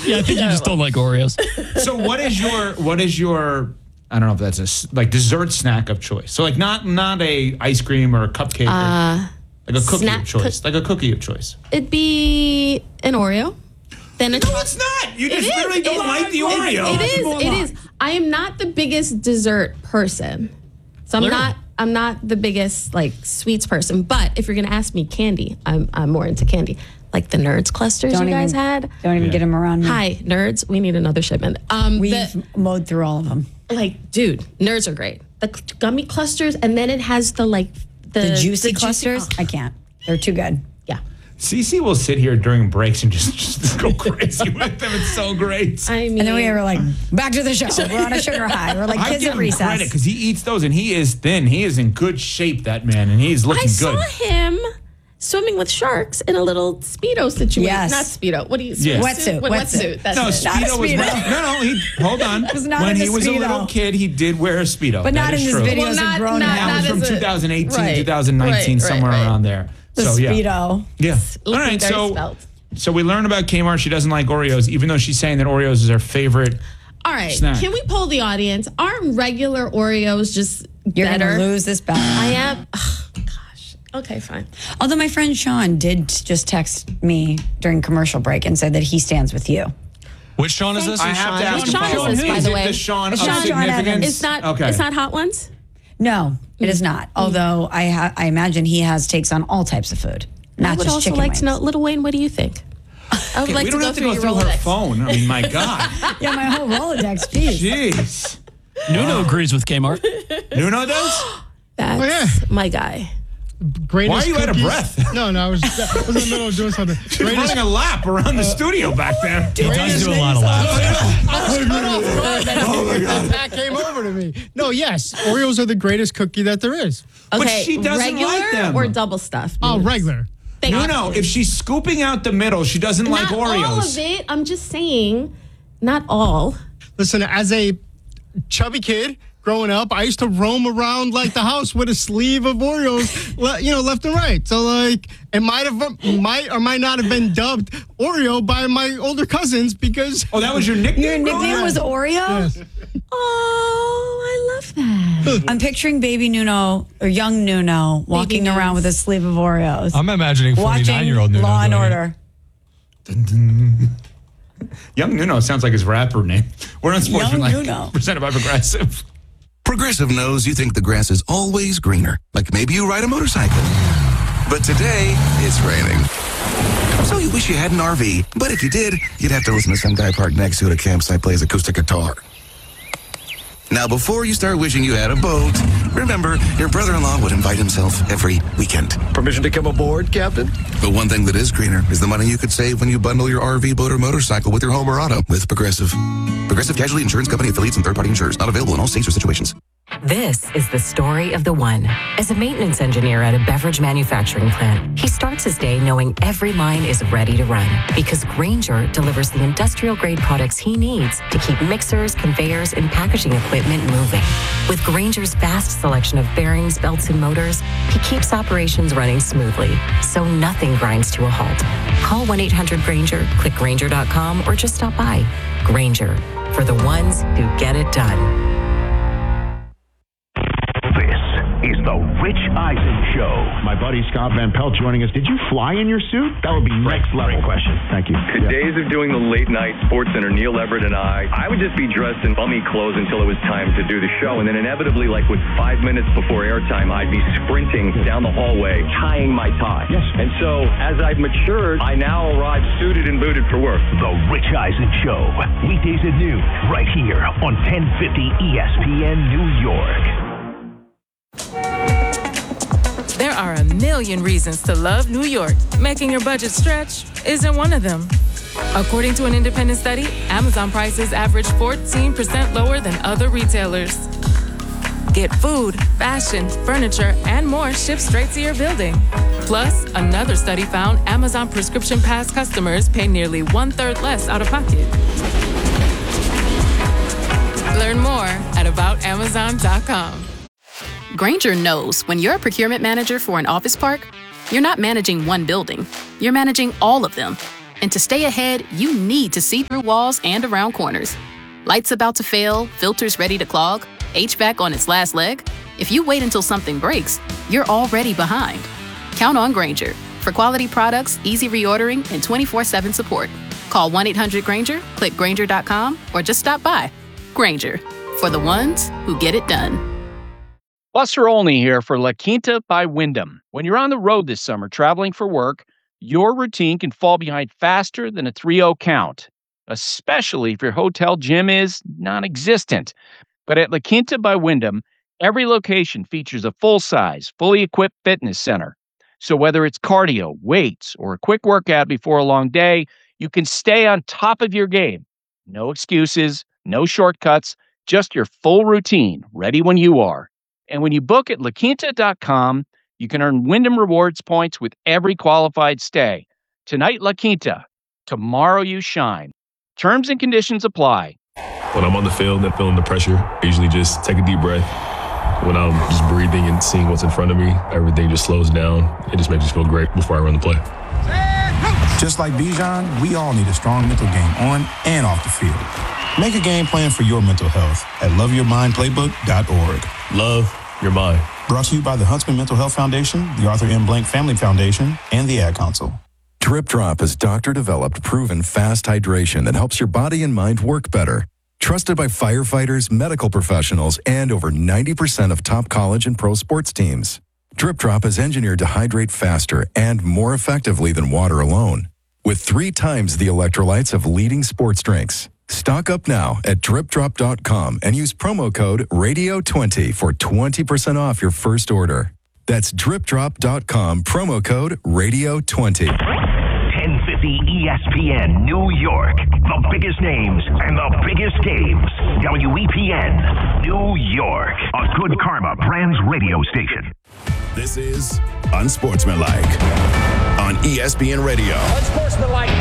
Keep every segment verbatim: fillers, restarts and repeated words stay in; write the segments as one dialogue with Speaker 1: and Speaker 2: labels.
Speaker 1: Yeah, I think you just don't like Oreos.
Speaker 2: So what is your what is your I don't know if that's a s- like dessert snack of choice. So like not not a ice cream or a cupcake,
Speaker 3: Uh,
Speaker 2: or like a cookie
Speaker 3: snack-
Speaker 2: of choice, like a cookie of choice.
Speaker 3: It'd be an Oreo. Then a
Speaker 2: No, it's not. You just literally don't like the Oreo.
Speaker 3: It is. It is. I am not the biggest dessert person, so I'm
Speaker 1: Literally.
Speaker 3: not. I'm not the biggest like sweets person. But if you're gonna ask me candy, I'm I'm more into candy, like the Nerds clusters
Speaker 4: Don't
Speaker 3: you guys
Speaker 4: even-
Speaker 3: had.
Speaker 4: Don't even get them around me.
Speaker 3: Hi, Nerds. We need another shipment. Um,
Speaker 4: We've
Speaker 3: the-
Speaker 4: mowed through all of them.
Speaker 3: like, dude, Nerds are great. The c- gummy clusters, and then it has the like the,
Speaker 4: The juicy
Speaker 3: the
Speaker 4: clusters,
Speaker 3: oh,
Speaker 4: I can't. They're too good.
Speaker 3: yeah.
Speaker 2: Cece will sit here during breaks and just, just go crazy with them. It's so great.
Speaker 3: I mean,
Speaker 4: And then we were like, back to the show. We're on a sugar high. We're like
Speaker 2: I
Speaker 4: kids
Speaker 2: give
Speaker 4: at
Speaker 2: him
Speaker 4: recess.
Speaker 2: credit because he eats those and he is thin. He is in good shape, that man, and he's looking
Speaker 3: I saw
Speaker 2: good.
Speaker 3: him swimming with sharks in a little Speedo situation.
Speaker 4: Yes.
Speaker 3: Not Speedo. What do you
Speaker 2: Yeah.
Speaker 4: Wetsuit,
Speaker 3: What,
Speaker 4: wetsuit.
Speaker 3: wetsuit. That's
Speaker 2: No,
Speaker 3: it.
Speaker 4: Not a
Speaker 2: Speedo was
Speaker 4: Speedo.
Speaker 2: no, no. He hold on.
Speaker 4: was not
Speaker 2: when
Speaker 4: in
Speaker 2: he
Speaker 4: a
Speaker 2: was a
Speaker 4: Speedo.
Speaker 2: little kid, he did wear a Speedo.
Speaker 4: But
Speaker 2: That
Speaker 4: not
Speaker 2: is
Speaker 4: in this
Speaker 2: true.
Speaker 4: video.
Speaker 3: Well,
Speaker 4: as a
Speaker 3: not-
Speaker 4: grown
Speaker 3: not-
Speaker 4: man.
Speaker 2: That was
Speaker 3: not
Speaker 2: from
Speaker 3: as a-
Speaker 2: twenty eighteen,
Speaker 3: right,
Speaker 2: twenty nineteen,
Speaker 3: right,
Speaker 2: somewhere
Speaker 3: right.
Speaker 2: around there.
Speaker 4: The
Speaker 2: so yeah,
Speaker 4: Speedo.
Speaker 2: yeah. All
Speaker 3: Looking
Speaker 2: right,
Speaker 3: very
Speaker 2: so
Speaker 3: svelte.
Speaker 2: so we learned about Kmart. She doesn't like Oreos, even though she's saying that Oreos is her favorite.
Speaker 3: All right.
Speaker 2: Snack.
Speaker 3: Can we poll the audience? Aren't regular Oreos just
Speaker 4: You're
Speaker 3: better?
Speaker 4: going to lose this battle.
Speaker 3: I am. Oh, gosh. Okay, fine.
Speaker 4: Although my friend Sean did just text me during commercial break and said that he stands with you.
Speaker 1: Which Sean is this?
Speaker 2: I have to
Speaker 3: Sean.
Speaker 2: ask
Speaker 3: Which Sean
Speaker 2: Paul,
Speaker 3: is this, by
Speaker 2: is
Speaker 3: the
Speaker 2: it
Speaker 3: way?
Speaker 2: the Sean
Speaker 4: It's
Speaker 2: of
Speaker 4: Sean- Sean
Speaker 2: significance?
Speaker 4: Evans.
Speaker 3: It's not.
Speaker 2: Okay.
Speaker 3: It's not Hot Ones.
Speaker 4: No, it is not. Although I ha- I imagine he has takes on all types of food, not
Speaker 3: I would
Speaker 4: just
Speaker 3: also
Speaker 4: chicken
Speaker 3: like
Speaker 4: wings.
Speaker 3: to know, Little Wayne. What do you think? I would
Speaker 2: Okay,
Speaker 3: like
Speaker 2: we
Speaker 3: to
Speaker 2: don't
Speaker 3: go
Speaker 2: have to
Speaker 3: through
Speaker 2: go
Speaker 3: your
Speaker 2: through her
Speaker 3: Rolodex.
Speaker 2: phone. I mean, my God.
Speaker 4: Yeah, my whole Rolodex, geez.
Speaker 2: Jeez.
Speaker 1: Nuno agrees with Kmart.
Speaker 2: Nuno does?
Speaker 3: That's
Speaker 5: Oh, yeah.
Speaker 3: my guy.
Speaker 5: Greatest
Speaker 2: Why are you out of
Speaker 5: cookies-
Speaker 2: breath?
Speaker 5: No, no, I was, I was in the middle of doing something.
Speaker 2: He's
Speaker 5: Greatest,
Speaker 2: running a lap around the studio back there.
Speaker 1: He does do a lot of laps.
Speaker 5: that came over to me. No, yes, Oreos are the greatest cookie that there is.
Speaker 2: But
Speaker 3: Okay,
Speaker 2: she doesn't
Speaker 3: regular
Speaker 2: like them.
Speaker 3: or double stuffed?
Speaker 5: Oh,
Speaker 3: Nudes?
Speaker 5: regular.
Speaker 3: Thank
Speaker 2: No,
Speaker 3: you.
Speaker 2: no. If she's scooping out the middle, she doesn't like
Speaker 3: Not
Speaker 2: Oreos.
Speaker 3: all of it. I'm just saying, not all.
Speaker 5: Listen, as a chubby kid growing up, I used to roam around like the house with a sleeve of Oreos, le- you know, left and right. So like, it might have, might or might not have been dubbed Oreo by my older cousins because.
Speaker 2: Oh, that was your nickname?
Speaker 4: Your nickname was Oreo?
Speaker 5: Yes.
Speaker 3: Oh, I love that.
Speaker 4: I'm picturing baby Nuno or young Nuno walking
Speaker 3: Nudes.
Speaker 4: around with a sleeve of Oreos.
Speaker 1: I'm imagining
Speaker 4: watching
Speaker 1: forty-nine-year-old Nuno.
Speaker 4: Law and
Speaker 1: doing it.
Speaker 4: Order.
Speaker 2: Young Nuno sounds like his rapper name. We're on Sportsman
Speaker 4: Young
Speaker 2: like
Speaker 4: Nuno.
Speaker 2: presented by Progressive.
Speaker 6: Progressive knows you think the grass is always greener, like maybe you ride a motorcycle. But today, it's raining. So you wish you had an R V, but if you did, you'd have to listen to some guy parked next to you at a campsite plays acoustic guitar. Now, before you start wishing you had a boat, remember, your brother-in-law would invite himself every weekend.
Speaker 7: Permission to come aboard, Captain?
Speaker 6: But one thing that is greener is the money you could save when you bundle your R V, boat, or motorcycle with your home or auto with Progressive. Progressive Casualty Insurance Company affiliates and third-party insurers. Not available in all states or situations.
Speaker 8: This is the story of the one. As a maintenance engineer at a beverage manufacturing plant, he starts his day knowing every line is ready to run because Grainger delivers the industrial-grade products he needs to keep mixers, conveyors, and packaging equipment moving. With Grainger's vast selection of bearings, belts, and motors, he keeps operations running smoothly, so nothing grinds to a halt. Call one eight hundred Grainger, click Grainger dot com, or just stop by. Grainger, for the ones who get it done.
Speaker 9: This is the Rich Eisen Show. My buddy Scott Van Pelt joining us. Did you fly in your suit? That would be next level question. Thank you.
Speaker 10: The days of doing the late night Sports Center, Neil Everett and I, I would just be dressed in bummy clothes until it was time to do the show. And then inevitably, like with five minutes before airtime, I'd be sprinting down the hallway, tying my tie.
Speaker 9: Yes.
Speaker 10: And so as I've matured, I now arrive suited and booted for work.
Speaker 9: The Rich Eisen Show. Weekdays at noon, right here on ten fifty E S P N New York.
Speaker 11: There are a million reasons to love New York. Making your budget stretch isn't one of them. According to an independent study, Amazon prices average fourteen percent lower than other retailers. Get food, fashion, furniture, and more shipped straight to your building. Plus, another study found Amazon Prescription Pass customers pay nearly one-third less out of pocket. Learn more at about amazon dot com.
Speaker 12: Grainger knows when you're a procurement manager for an office park, you're not managing one building, you're managing all of them. And to stay ahead, you need to see through walls and around corners. Lights about to fail, filters ready to clog, H V A C on its last leg? If you wait until something breaks, you're already behind. Count on Grainger for quality products, easy reordering, and twenty-four seven support. Call one eight hundred Grainger, click Grainger dot com, or just stop by. Grainger, for the ones who get it done.
Speaker 13: Buster Olney here for La Quinta by Wyndham. When you're on the road this summer traveling for work, your routine can fall behind faster than a three oh count, especially if your hotel gym is non-existent. But at La Quinta by Wyndham, every location features a full-size, fully equipped fitness center. So whether it's cardio, weights, or a quick workout before a long day, you can stay on top of your game. No excuses, no shortcuts, just your full routine, ready when you are. And when you book at La Quinta dot com, you can earn Wyndham Rewards points with every qualified stay. Tonight, La Quinta. Tomorrow, you shine. Terms and conditions apply.
Speaker 14: When I'm on the field and feeling the pressure, I usually just take a deep breath. When I'm just breathing and seeing what's in front of me, everything just slows down. It just makes me feel great before I run the play.
Speaker 15: Just like Bijan, we all need a strong mental game on and off the field. Make a game plan for your mental health at love your mind playbook dot org.
Speaker 14: Love your mind.
Speaker 15: Brought to you by the Huntsman Mental Health Foundation, the Arthur M. Blank Family Foundation, and the Ad Council.
Speaker 16: Drip Drop is doctor-developed, proven fast hydration that helps your body and mind work better. Trusted by firefighters, medical professionals, and over ninety percent of top college and pro sports teams. Drip Drop is engineered to hydrate faster and more effectively than water alone, with three times the electrolytes of leading sports drinks. Stock up now at drip drop dot com and use promo code radio twenty for twenty percent off your first order. That's drip drop dot com, promo code radio twenty.
Speaker 9: ten fifty E S P N New York. The biggest names and the biggest games. W E P N New York. A Good Karma Brands radio station.
Speaker 17: This is Unsportsmanlike on E S P N Radio.
Speaker 18: Unsportsmanlike.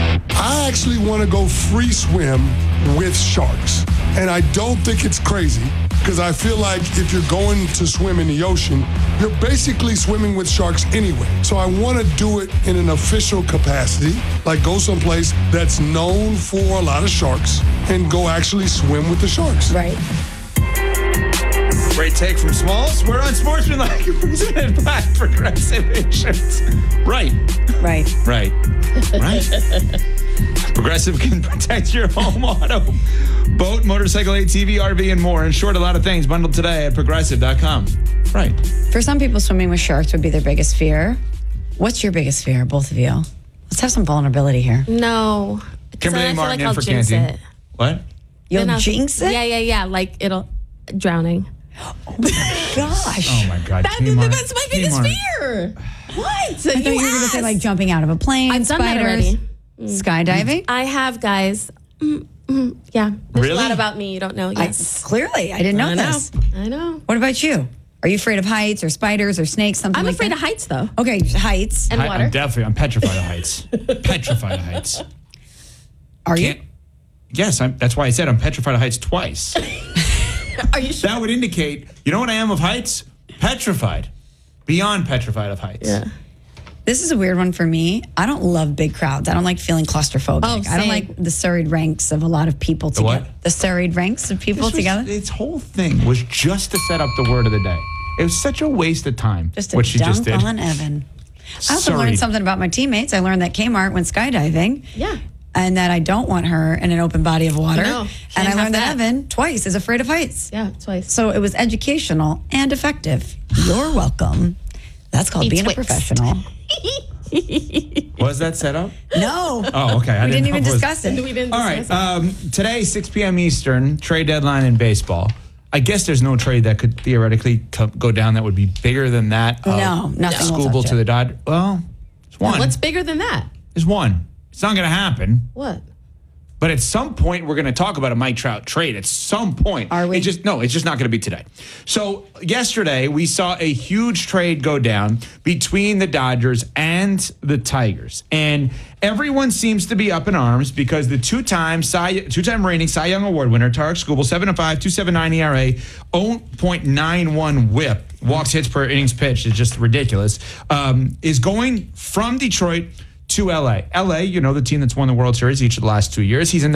Speaker 18: I actually want to go free swim with sharks. And I don't think it's crazy because I feel like if you're going to swim in the ocean, you're basically swimming with sharks anyway. So I want to do it in an official capacity, like go someplace that's known for a lot of sharks and go actually swim with the sharks.
Speaker 4: Right.
Speaker 2: Great take from Smalls. We're on Sportsmanlike, presented by Progressive Insurance. Right.
Speaker 4: Right.
Speaker 2: Right. Right. Progressive can protect your home, auto, boat, motorcycle, A T V, R V, and more. In short, a lot of things bundled today at progressive dot com. Right.
Speaker 4: For some people, swimming with sharks would be their biggest fear. What's your biggest fear, both of you? Let's have some vulnerability here.
Speaker 3: No. 'Cause
Speaker 2: Kimberly
Speaker 3: then I feel
Speaker 2: Martin
Speaker 3: like
Speaker 2: in
Speaker 3: I'll
Speaker 2: for
Speaker 3: jinx
Speaker 2: Canty.
Speaker 3: it.
Speaker 2: What?
Speaker 4: You'll
Speaker 3: Then I'll-
Speaker 4: jinx it?
Speaker 3: Yeah, yeah, yeah. Like it'll drowning.
Speaker 4: Gosh.
Speaker 2: Oh my God.
Speaker 3: That,
Speaker 2: Kmart.
Speaker 3: that's my biggest
Speaker 2: Kmart.
Speaker 3: fear. What?
Speaker 4: I thought you were going to say like jumping out of a plane,
Speaker 3: I've done that
Speaker 4: spiders,
Speaker 3: already.
Speaker 4: skydiving.
Speaker 3: I have, guys. Mm, mm, yeah. There's
Speaker 2: Really?
Speaker 3: a lot about me you don't know. Yes.
Speaker 4: I, clearly, I didn't know,
Speaker 3: I know.
Speaker 4: this.
Speaker 3: I know.
Speaker 4: What about you? Are you afraid of heights or spiders or snakes? Something
Speaker 3: I'm
Speaker 4: like
Speaker 3: afraid
Speaker 4: that?
Speaker 3: of heights, though.
Speaker 4: Okay, heights.
Speaker 3: And
Speaker 2: I,
Speaker 3: water.
Speaker 2: I'm definitely, I'm petrified of heights. Petrified of heights.
Speaker 4: Are
Speaker 2: Can't-
Speaker 4: you?
Speaker 2: Yes, I'm, that's why I said I'm petrified of heights twice.
Speaker 3: Are you sure?
Speaker 2: That would indicate, you know what I am of heights? Petrified. Beyond petrified of heights.
Speaker 3: Yeah.
Speaker 4: This is a weird one for me. I don't love big crowds. I don't like feeling claustrophobic.
Speaker 3: Oh,
Speaker 4: I don't
Speaker 3: same.
Speaker 4: like the serried ranks of a lot of people
Speaker 2: The
Speaker 4: together.
Speaker 2: what?
Speaker 4: The serried ranks of people
Speaker 2: This was-
Speaker 4: together.
Speaker 2: Its whole thing was just to set up the word of the day. It was such a waste of time.
Speaker 4: Just to
Speaker 2: what she
Speaker 4: dump
Speaker 2: just did.
Speaker 4: on Evan. I also
Speaker 2: Sorry.
Speaker 4: learned something about my teammates. I learned that Kmart went skydiving.
Speaker 3: Yeah.
Speaker 4: And that I don't want her in an open body of water.
Speaker 3: No,
Speaker 4: and
Speaker 3: can't
Speaker 4: I
Speaker 3: have
Speaker 4: learned that.
Speaker 3: that.
Speaker 4: Evan twice is afraid of heights.
Speaker 3: Yeah, twice.
Speaker 4: So it was educational and effective. You're welcome. That's called
Speaker 3: Eat
Speaker 4: being
Speaker 3: Twix.
Speaker 4: a professional.
Speaker 2: Was that set up?
Speaker 4: No.
Speaker 2: Oh, okay. I
Speaker 4: we didn't,
Speaker 2: know
Speaker 4: even
Speaker 2: if it was-
Speaker 4: discuss it.
Speaker 3: We didn't
Speaker 2: All
Speaker 3: discuss
Speaker 2: right.
Speaker 3: it.
Speaker 2: Um, today, six p.m. Eastern, trade deadline in baseball. I guess there's no trade that could theoretically co- go down that would be bigger than that. of
Speaker 4: No, nothing will
Speaker 2: Scooble
Speaker 4: touch
Speaker 2: to
Speaker 4: it.
Speaker 2: the Dodgers. Well, it's one.
Speaker 3: What's bigger than that?
Speaker 2: It's one. It's not going to happen.
Speaker 3: What?
Speaker 2: But at some point, we're going to talk about a Mike Trout trade. At some point,
Speaker 4: Are we?
Speaker 2: It just no, it's just not going to be today. So yesterday, we saw a huge trade go down between the Dodgers and the Tigers, and everyone seems to be up in arms because the two-time Cy, two-time reigning Cy Young Award winner Tarek Skubal, seven and five, two point seven nine E R A, zero point nine one WHIP, walks hits per innings pitched is just ridiculous. Um, is going from Detroit to L A. L A, you know, the team that's won the World Series each of the last two years. He's in the